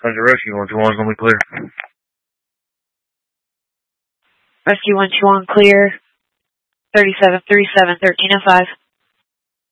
Under Rescue 121's gonna be clear. Rescue 121 clear. 3737 1305.